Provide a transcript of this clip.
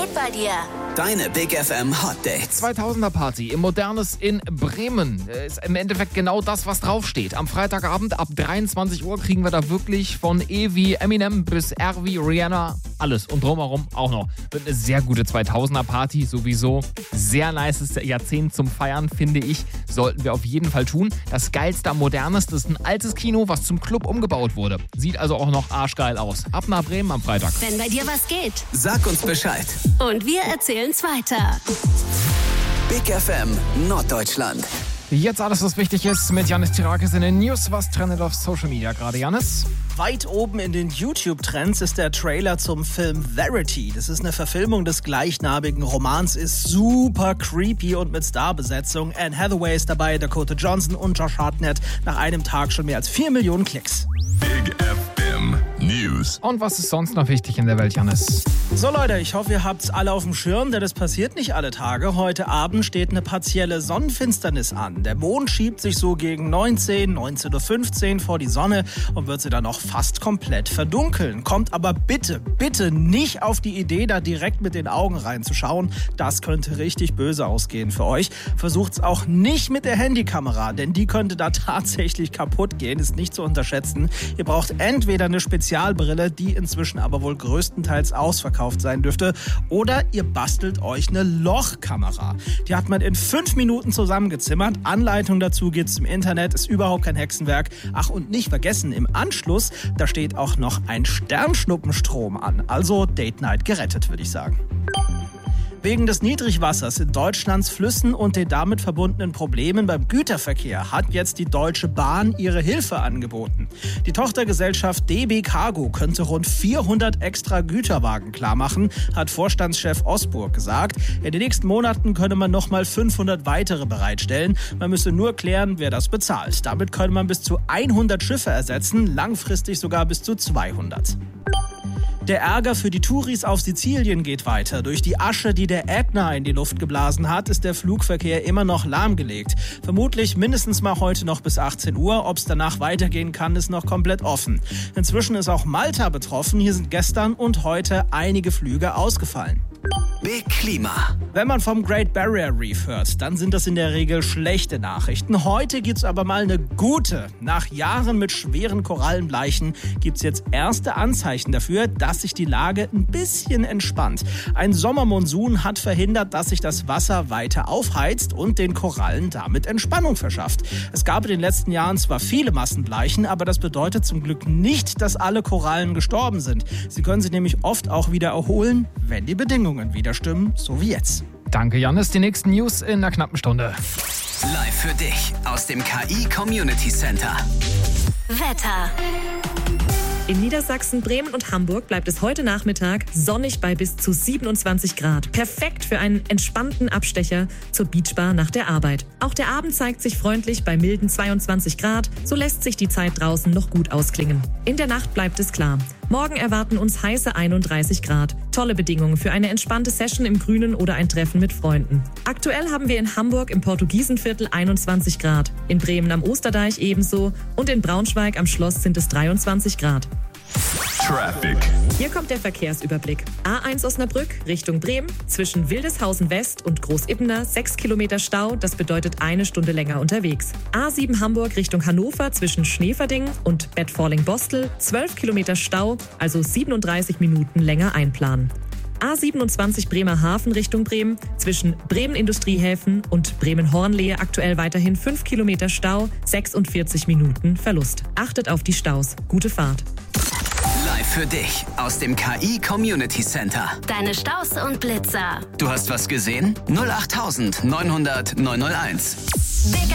geht bei dir? Deine Big FM Hot Dates. 2000er Party im Modernes in Bremen. Ist im Endeffekt genau das, was draufsteht. Am Freitagabend ab 23 Uhr kriegen wir da wirklich von E wie Eminem bis R wie Rihanna alles und drumherum auch noch. Wird eine sehr gute 2000er Party sowieso. Sehr nices Jahrzehnt zum Feiern, finde ich. Sollten wir auf jeden Fall tun. Das geilste am Moderneste ist ein altes Kino, was zum Club umgebaut wurde. Sieht also auch noch arschgeil aus. Ab nach Bremen am Freitag. Wenn bei dir was geht. Sag uns Bescheid. Und wir erzählen's weiter. Big FM Norddeutschland. Jetzt alles, was wichtig ist mit Janis Tirakis in den News. Was trendet auf Social Media gerade, Janis? Weit oben in den YouTube-Trends ist der Trailer zum Film Verity. Das ist eine Verfilmung des gleichnamigen Romans, ist super creepy und mit Starbesetzung. Anne Hathaway ist dabei, Dakota Johnson und Josh Hartnett. Nach einem Tag schon mehr als 4 Millionen Klicks. Big FM News. Und was ist sonst noch wichtig in der Welt, Janis? So Leute, ich hoffe, ihr habt's alle auf dem Schirm, denn das passiert nicht alle Tage. Heute Abend steht eine partielle Sonnenfinsternis an. Der Mond schiebt sich so gegen 19:15 Uhr vor die Sonne und wird sie dann noch fast komplett verdunkeln. Kommt aber bitte, bitte nicht auf die Idee, da direkt mit den Augen reinzuschauen. Das könnte richtig böse ausgehen für euch. Versucht's auch nicht mit der Handykamera, denn die könnte da tatsächlich kaputt gehen, ist nicht zu unterschätzen. Ihr braucht entweder eine Spezialbrille, die inzwischen aber wohl größtenteils ausverkauft sein dürfte, oder ihr bastelt euch eine Lochkamera. Die hat man in 5 Minuten zusammengezimmert. Anleitung dazu gibt's im Internet, ist überhaupt kein Hexenwerk. Ach, und nicht vergessen, im Anschluss, da steht auch noch ein Sternschnuppenstrom an. Also Date Night gerettet, würde ich sagen. Wegen des Niedrigwassers in Deutschlands Flüssen und den damit verbundenen Problemen beim Güterverkehr hat jetzt die Deutsche Bahn ihre Hilfe angeboten. Die Tochtergesellschaft DB Cargo könnte rund 400 extra Güterwagen klarmachen, hat Vorstandschef Osburg gesagt. In den nächsten Monaten könne man nochmal 500 weitere bereitstellen. Man müsse nur klären, wer das bezahlt. Damit könne man bis zu 100 Schiffe ersetzen, langfristig sogar bis zu 200. Der Ärger für die Touris auf Sizilien geht weiter. Durch die Asche, die der Ätna in die Luft geblasen hat, ist der Flugverkehr immer noch lahmgelegt. Vermutlich mindestens mal heute noch bis 18 Uhr. Ob es danach weitergehen kann, ist noch komplett offen. Inzwischen ist auch Malta betroffen. Hier sind gestern und heute einige Flüge ausgefallen. Big Klima. Wenn man vom Great Barrier Reef hört, dann sind das in der Regel schlechte Nachrichten. Heute gibt's aber mal eine gute. Nach Jahren mit schweren Korallenbleichen gibt's jetzt erste Anzeichen dafür, dass sich die Lage ein bisschen entspannt. Ein Sommermonsun hat verhindert, dass sich das Wasser weiter aufheizt und den Korallen damit Entspannung verschafft. Es gab in den letzten Jahren zwar viele Massenbleichen, aber das bedeutet zum Glück nicht, dass alle Korallen gestorben sind. Sie können sich nämlich oft auch wieder erholen, wenn die Bedingungen wieder stimmen, so wie jetzt. Danke, Janis. Die nächsten News in einer knappen Stunde. Live für dich aus dem KI Community Center. Wetter. In Niedersachsen, Bremen und Hamburg bleibt es heute Nachmittag sonnig bei bis zu 27 Grad. Perfekt für einen entspannten Abstecher zur Beachbar nach der Arbeit. Auch der Abend zeigt sich freundlich bei milden 22 Grad. So lässt sich die Zeit draußen noch gut ausklingen. In der Nacht bleibt es klar. Morgen erwarten uns heiße 31 Grad. Tolle Bedingungen für eine entspannte Session im Grünen oder ein Treffen mit Freunden. Aktuell haben wir in Hamburg im Portugiesenviertel 21 Grad. In Bremen am Osterdeich ebenso. Und in Braunschweig am Schloss sind es 23 Grad. Traffic. Hier kommt der Verkehrsüberblick. A1 Osnabrück Richtung Bremen. Zwischen Wildeshausen West und Großibbener 6 Kilometer Stau. Das bedeutet 1 Stunde länger unterwegs. A7 Hamburg Richtung Hannover zwischen Schneverding und Bad Falling-Bostel 12 Kilometer Stau, also 37 Minuten länger einplanen. A27 Bremerhaven Richtung Bremen, zwischen Bremen Industriehäfen und Bremen-Hornlehe aktuell weiterhin 5 Kilometer Stau, 46 Minuten Verlust. Achtet auf die Staus. Gute Fahrt. Live für dich aus dem KI Community Center. Deine Staus und Blitzer. Du hast was gesehen? 08900 901. Big